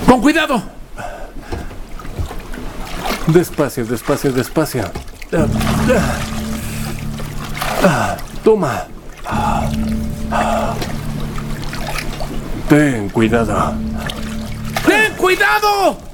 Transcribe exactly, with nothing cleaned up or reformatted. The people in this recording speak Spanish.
¡Con cuidado! Despacio, despacio, despacio. Toma. Ten cuidado. ¡Ten cuidado!